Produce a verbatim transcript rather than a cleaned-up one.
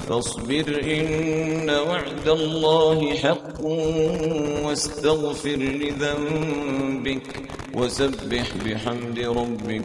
فاصبر إن وعد الله حق واستغفر لذنبك وسبح بحمد ربك